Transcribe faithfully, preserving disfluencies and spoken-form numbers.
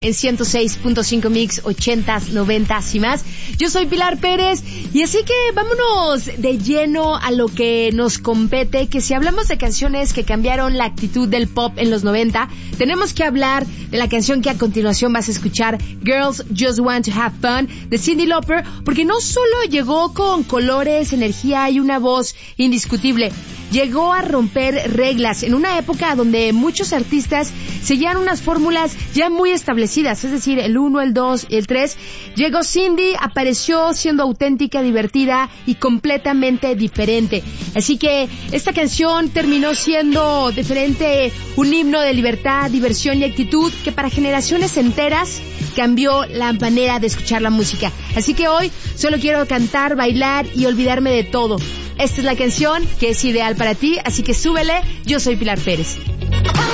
En ciento seis punto cinco Mix, ochentas, noventas y más. Yo soy Pilar Pérez y así que vámonos de lleno a lo que nos compete, que si hablamos de canciones que cambiaron la actitud del pop en los noventa, tenemos que hablar de la canción que a continuación vas a escuchar, Girls Just Want to Have Fun, de Cyndi Lauper, porque no solo llegó con colores, energía y una voz indiscutible, llegó a romper reglas en una época donde muchos artistas seguían unas fórmulas ya muy establecidas, es decir, el uno, el dos y el tres. Llegó Cyndi, apareció siendo auténtica, divertida y completamente diferente. Así que esta canción terminó siendo diferente, un himno de libertad, diversión y actitud que para generaciones enteras cambió la manera de escuchar la música. Así que hoy solo quiero cantar, bailar y olvidarme de todo. Esta es la canción que es ideal para ti, así que súbele. Yo soy Pilar Pérez.